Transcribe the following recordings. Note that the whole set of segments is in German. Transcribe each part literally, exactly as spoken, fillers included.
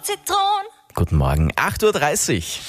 Zitron. Guten Morgen, acht Uhr dreißig.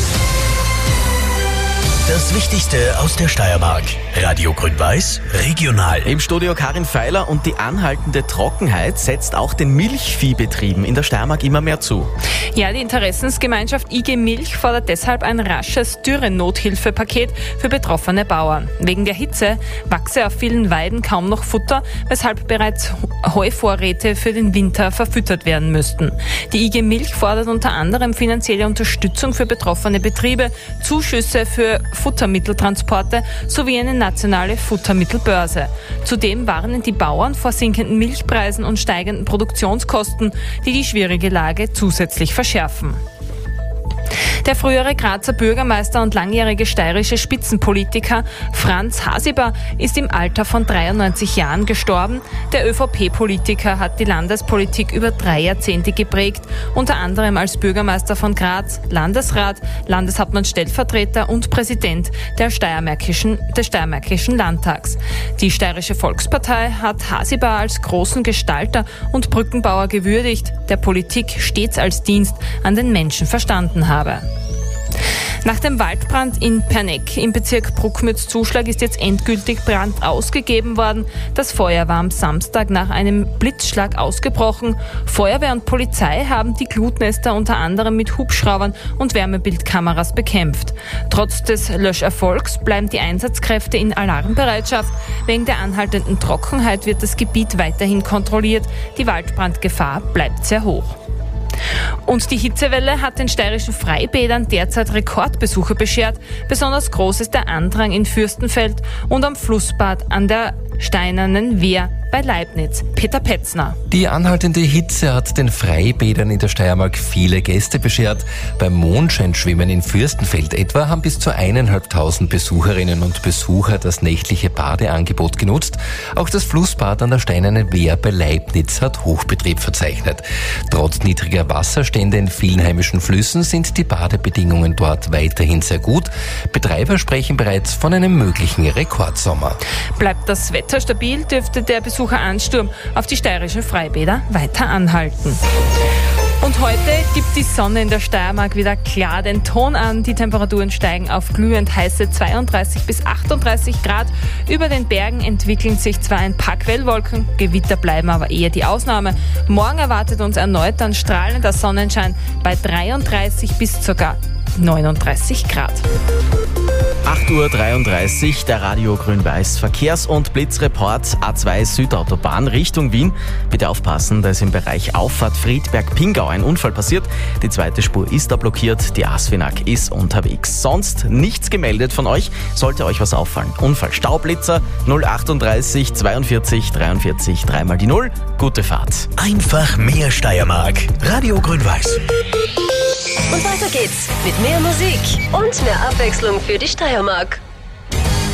Das Wichtigste aus der Steiermark. Radio Grün-Weiß, regional. Im Studio Karin Feiler, und die anhaltende Trockenheit setzt auch den Milchviehbetrieben in der Steiermark immer mehr zu. Ja, die Interessensgemeinschaft I G Milch fordert deshalb ein rasches Dürre-Nothilfepaket für betroffene Bauern. Wegen der Hitze wachse auf vielen Weiden kaum noch Futter, weshalb bereits Heuvorräte für den Winter verfüttert werden müssten. Die I G Milch fordert unter anderem finanzielle Unterstützung für betroffene Betriebe, Zuschüsse für Futtermitteltransporte sowie eine nationale Futtermittelbörse. Zudem warnen die Bauern vor sinkenden Milchpreisen und steigenden Produktionskosten, die die schwierige Lage zusätzlich verschärfen. Der frühere Grazer Bürgermeister und langjährige steirische Spitzenpolitiker Franz Hasiber ist im Alter von dreiundneunzig Jahren gestorben. Der ÖVP-Politiker hat die Landespolitik über drei Jahrzehnte geprägt, unter anderem als Bürgermeister von Graz, Landesrat, Landeshauptmann-Stellvertreter und Präsident der Steiermärkischen, des Steiermärkischen Landtags. Die Steirische Volkspartei hat Hasiber als großen Gestalter und Brückenbauer gewürdigt, der Politik stets als Dienst an den Menschen verstanden habe. Nach dem Waldbrand in Perneck im Bezirk Bruckmütz-Zuschlag ist jetzt endgültig Brand ausgegeben worden. Das Feuer war am Samstag nach einem Blitzschlag ausgebrochen. Feuerwehr und Polizei haben die Glutnester unter anderem mit Hubschraubern und Wärmebildkameras bekämpft. Trotz des Löscherfolgs bleiben die Einsatzkräfte in Alarmbereitschaft. Wegen der anhaltenden Trockenheit wird das Gebiet weiterhin kontrolliert. Die Waldbrandgefahr bleibt sehr hoch. Und die Hitzewelle hat den steirischen Freibädern derzeit Rekordbesuche beschert. Besonders groß ist der Andrang in Fürstenfeld und am Flussbad an der Steinernen Wehr bei Leibniz. Peter Petzner. Die anhaltende Hitze hat den Freibädern in der Steiermark viele Gäste beschert. Beim Mondscheinschwimmen in Fürstenfeld etwa haben bis zu eineinhalbtausend Besucherinnen und Besucher das nächtliche Badeangebot genutzt. Auch das Flussbad an der Steinernen Wehr bei Leibniz hat Hochbetrieb verzeichnet. Trotz niedriger Wasserstände in vielen heimischen Flüssen sind die Badebedingungen dort weiterhin sehr gut. Betreiber sprechen bereits von einem möglichen Rekordsommer. Bleibt das Wetter stabil, dürfte der Besucheransturm auf die steirischen Freibäder weiter anhalten. Und heute gibt die Sonne in der Steiermark wieder klar den Ton an. Die Temperaturen steigen auf glühend heiße zweiunddreißig bis achtunddreißig Grad. Über den Bergen entwickeln sich zwar ein paar Quellwolken, Gewitter bleiben aber eher die Ausnahme. Morgen erwartet uns erneut dann strahlender Sonnenschein bei dreiunddreißig bis sogar neununddreißig Grad. acht Uhr dreiunddreißig, der Radio Grün-Weiß Verkehrs- und Blitzreport A zwei Südautobahn Richtung Wien. Bitte aufpassen, da ist im Bereich Auffahrt Friedberg-Pingau ein Unfall passiert. Die zweite Spur ist da blockiert, die Asfinag ist unterwegs. Sonst nichts gemeldet von euch, sollte euch was auffallen. Unfall Staublitzer null achtunddreißig zweiundvierzig dreiundvierzig, dreimal die Null. Gute Fahrt. Einfach mehr Steiermark. Radio Grün-Weiß. Und weiter geht's mit mehr Musik und mehr Abwechslung für die Steiermark.